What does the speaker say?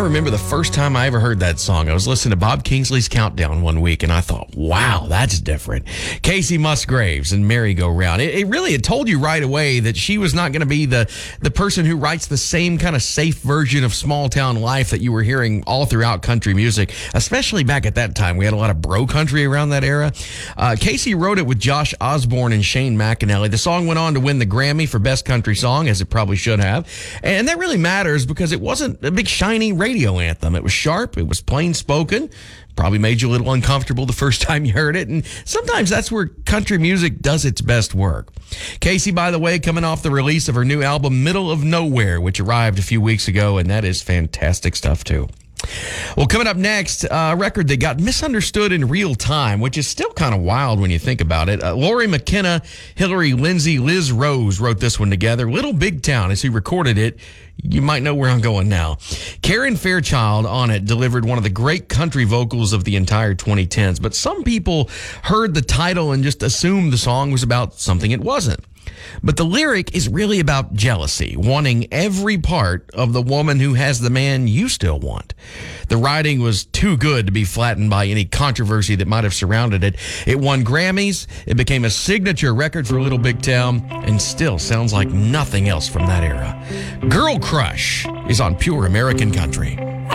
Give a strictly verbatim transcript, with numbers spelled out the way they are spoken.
remember the first time I ever heard that song. I was listening to Bob Kingsley's Countdown one week, and I thought, wow, that's different. Casey Musgraves and Merry Go Round. It, it really, it told you right away that she was not going to be the, the person who writes the same kind of safe version of small town life that you were hearing all throughout country music, especially back at that time. We had a lot of bro country around that era. Uh, Casey wrote it with Josh Osborne and Shane McAnally. The song went on to win the Grammy for Best Country Song, as it probably should have. And that really matters because it wasn't a big shiny radio anthem. It was sharp. It was plain spoken. Probably made you a little uncomfortable the first time you heard it. And sometimes that's where country music does its best work. Casey, by the way, coming off the release of her new album, Middle of Nowhere, which arrived a few weeks ago, and that is fantastic stuff, too. Well, coming up next, uh, a record that got misunderstood in real time, which is still kind of wild when you think about it. Uh, Lori McKenna, Hillary Lindsay, Liz Rose wrote this one together. Little Big Town is who recorded it. You might know where I'm going now. Karen Fairchild on it delivered one of the great country vocals of the entire twenty tens, but some people heard the title and just assumed the song was about something it wasn't. But the lyric is really about jealousy, wanting every part of the woman who has the man you still want. The writing was too good to be flattened by any controversy that might have surrounded it. It won Grammys, it became a signature record for Little Big Town, and still sounds like nothing else from that era. Girl Crush is on Pure American Country.